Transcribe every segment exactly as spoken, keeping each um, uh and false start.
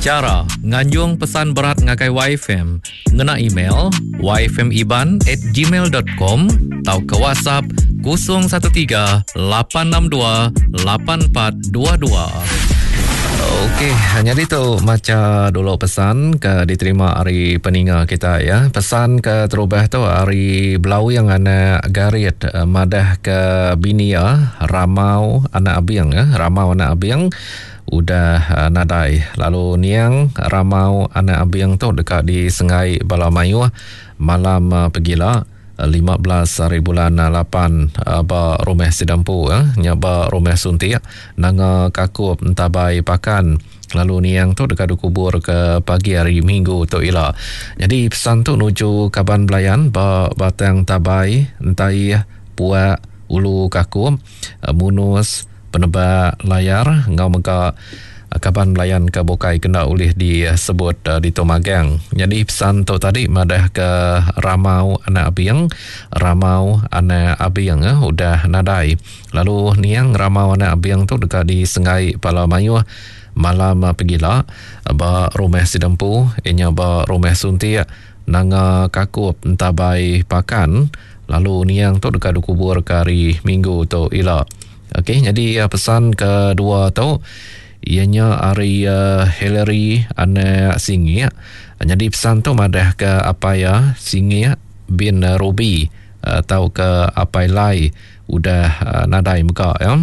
Cara nganjung pesan berat ngakai Y F M, ngena email y f m iban at gmail dot com atau ke WhatsApp kosong satu tiga lapan enam dua lapan empat dua dua. Okey, hanya itu macam dulu pesan ke diterima hari peninga kita ya. Pesan ke terubah tu hari belau yang anak garit madah ke bini ya, ramau anak abiang ya, ramau anak abiang udah uh, nadai. Lalu niang ramau anak abiang tu dekat di Sengai Balamayu malam uh, pergilah lima belas hari bulan lapan ba rumah sidampu eh nyaba rumah sunti nanga kakup entabai pakan. Lalu niang tu dekat kubur ke pagi hari Minggu tu ila. Jadi pesan tu nuju Kaban Belayan ba batang tabai entai puak ulu kakup munus penebak layar ngau meka Kaban Belayan ke Bokai kena ulih disebut uh, di Tomagang. Jadi pesan tu tadi madah ke ramau anak abiang, ramau anak abiang eh, udah nadai. Lalu niang ramau anak abiang tu dekat di Sengai Balamayu malam uh, pergilah ba rumah sidampu inya ba rumah sunti nanga kakup entabai pakan. Lalu niang tu dekat kubur ke hari Minggu tu ila. Okey, jadi uh, pesan kedua tu ianya hari uh, Hillary anak Singi. Jadi pesan tu madah ke apa ya Singi bin uh, Ruby atau ke apa lai udah uh, nadai muka ya.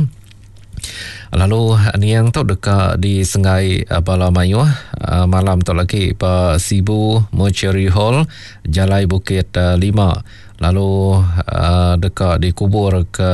Lalu niang tu dekat di Sengai uh, Balamayu uh, malam tu lagi pa Sibu Mortuary Hall Jalai Bukit uh, lima. Lalu uh, dekat di kubur ke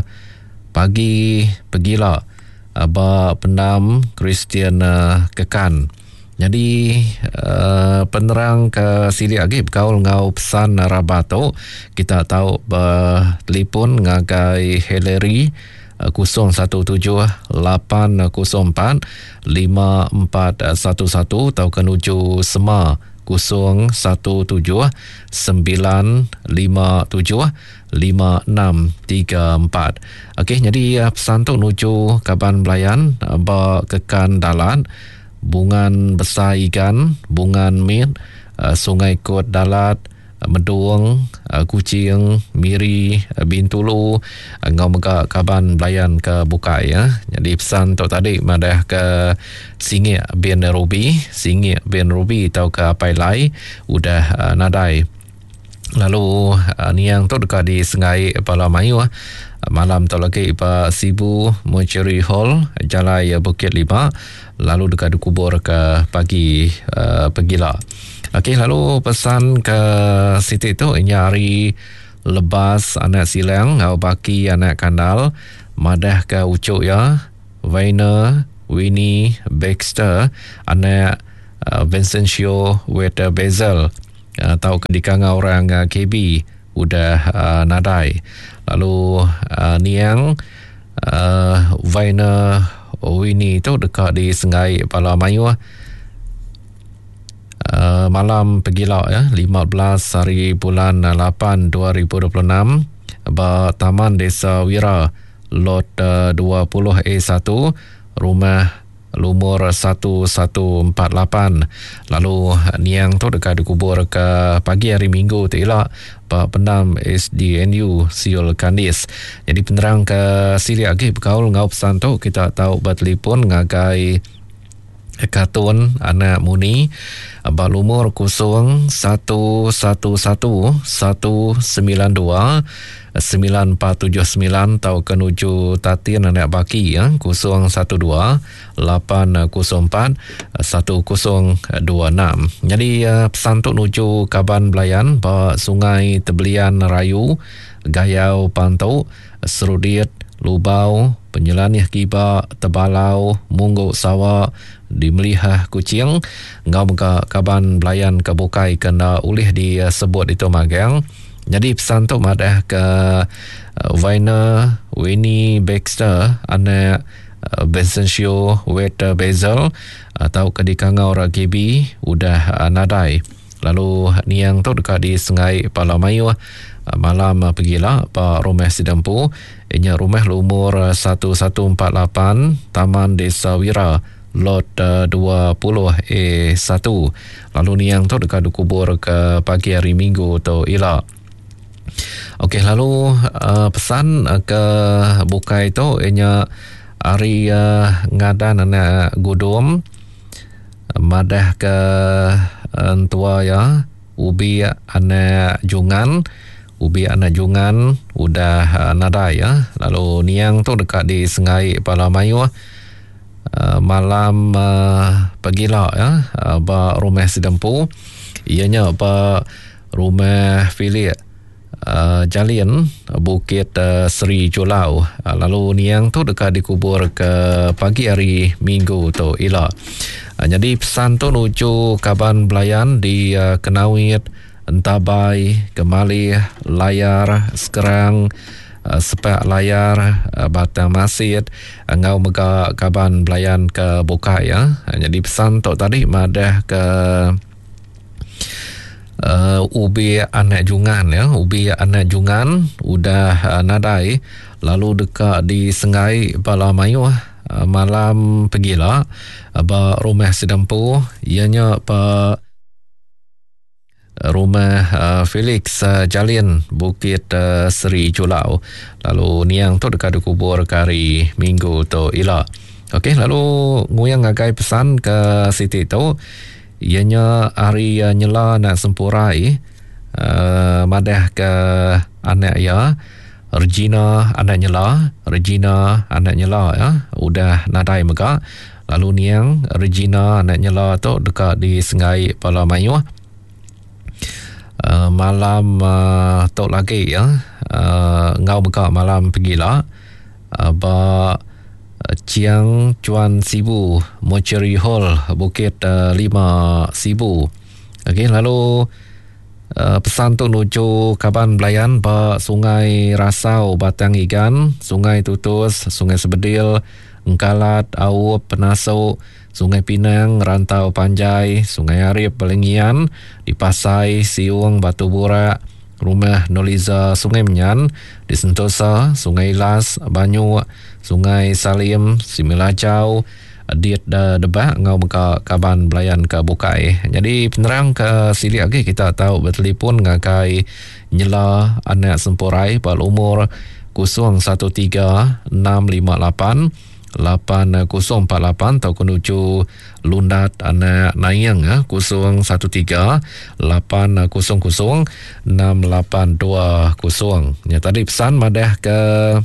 pagi pergilah ba pendam Kristian uh, Kekan. Jadi uh, penerang ke sili lagi berkaul ngau pesan rabato kita tahu ba telefon ngagai Hillary uh, kosong satu tujuh lapan kosong empat lima empat satu satu atau kenuju Sema kosong satu tujuh sembilan lima tujuh lima enam tiga empat. Okey, jadi uh, pesan tu nuju Kaban Belayan uh, ba kekan dalan bungan besar ikan, bungan mit, uh, sungai Kot Dalat, uh, Meduang, uh, Kucing, Miri, uh, Bintulu, uh, ngau mega Kaban Belayan ke Bukai ya. Jadi pesan tu tadi madah ke Singi bin Ruby, Singi bin Ruby atau ke Apai Lai udah uh, nadai. Lalu uh, niang tu dekat di Sengai Balamayu uh, malam tu lagi pa Sibu Mortuary Hall Jalai Bukit lima. Lalu dekat kubur ke pagi uh, pergilah. Okey, lalu pesan ke Siti tu ini hari lebas anak silang au baki anak kandal madah ke ucuk ya Vaina Winnie Baxter anak uh, Vincencio Weta Bezel atau kedikanga orang uh, K B udah uh, nadai. Lalu uh, niang uh, Vaina Winnie tu dekat di Sengai Balamayu uh, malam pergilah ya lima belas hari bulan lapan dua ribu dua puluh enam ba Taman Desa Wira lot uh, dua puluh A satu rumah lumur satu satu empat lapan. Lalu niang tu dekat dikubur ke pagi hari Minggu tu ialah Pak Pendam S D N U Siul Kandis. Jadi penerang ke sili lagi berkaul ngau pesan tu kita tahu bertelefon ngagai Katun anak Muni bal umur kosong satu satu satu satu sembilan dua sembilan empat tujuh sembilan atau kenuju Tatin anak baki ya kosong satu dua lapan kosong empat satu kosong dua enam. Jadi uh, pesan tu nuju Kaban Belayan ba Sungai Tebelian Rayu Gayau Pantau Serudit Lubau Penyelanih Kiba Tebalau Mungguk Sawa di Melihah Kucing ngau muka Kaban Belayan ke Bukai kena ulih disebut itu Magang. Jadi pesan tu madah ke uh, Vaina Winnie Baxter anak uh, Vincencio Weta Bezel atau kedikanga orang K B udah uh, nadai. Lalu niang tu dekat di Sengai Balamayu uh, malam uh, pergilah Pak rumah sidampu inya rumah lumur uh, satu satu empat lapan Taman Desa Wira lot uh, dua puluh A satu. Lalu niang tu dekat dikubur ke pagi hari Minggu tu ila. Okey, lalu uh, pesan uh, ke bukai tu ianya hari uh, ngadan anak gudum madah ke antua ya ubi anak jungan ubi anak jungan udah uh, nada ya. Lalu niang tu dekat di Sengai Palamayu uh, malam uh, pagila ya uh, ba rumah Sidempu ianya ba rumah Filik uh, Jalian Bukit uh, Seri Julau. Uh, lalu niang tu dekat dikubur ke pagi hari Minggu tu ila. Uh, jadi pesan tu nuju Kaban Belayan di uh, Kenawit, Entabai, Gemali, Layar, Sekerang, uh, Sepak Layar, uh, Batang Masid, uh, ngau mega Kaban Belayan ke Bukai ya. Uh, jadi pesan tu tadi madah ke uh, ubi anak jungan ya, ubi anak jungan udah uh, nadai. Lalu dekat di Sengai Palamayu uh, malam pegila uh, ba rumah Sidempu ianya pa rumah uh, Felix uh, Jalian Bukit uh, Seri Julau. Lalu niang tu dekat dikubur kari Minggu tu ila. Okey, lalu nguyang ngagai pesan ke Siti tu ianya hari uh, nyela nak sempurai uh, madah ke anak ya Regina anak nyela, Regina anak nyela ya udah nadai mega. Lalu niang Regina anak nyela tu dekat di Sengai Palamayu Uh, malam uh, tok lagi ya uh, ngau beka malam pegila uh, ba uh, Ciang Cuan Sibu Mortuary Hall Bukit uh, lima Sibu. Okey, lalu uh, pesan tu nuju Kaban Belayan ba Sungai Rasau Batang Igan, Sungai Tutus, Sungai Sebedil, Engkalat, Aup, Penasuk, Sungai Pinang, Rantau Panjai, Sungai Arif, Belengian, di Pasai, Siung, Batu Burak, Rumah Noliza, Sungai Menyan, di Sentosa, Sungai Las, Banyu, Sungai Salim, Similajau, Diet Debak, ngau beka Kaban Belayan ke Bukai. Jadi penerang ke sini lagi kita tahu bertelefon ngakai nyela anak sempurai pada umur kosong satu tiga enam lima lapan lapan kosong empat lapan atau kenuju lundat anak nayang ya kosong satu tiga lapan kosong kosong enam lapan dua kosong. Ya, tadi pesan madah ke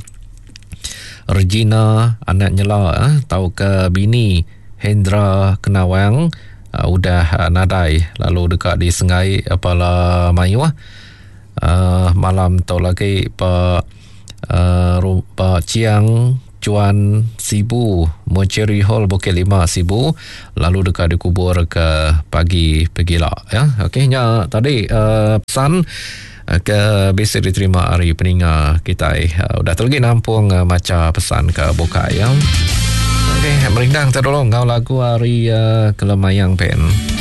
Regina anak nyela eh, tahu ke bini Hendra Kenawang uh, udah uh, nadai. Lalu dekat di Sengai Pala Mayu uh, malam tau lagi pa uh, pa Ciang Cuan Sibu Mortuary Hall Bukit lima Sibu. Lalu dekat dikubur ke pagi pegila ya. Okey, nya tadi uh, pesan uh, ke bisa diterima hari peninga kita uh, udah terlegi nampung uh, maca pesan ke Bukai ya. Okey, merindang terdolong ngau lagu hari uh, Kelemayang Pen.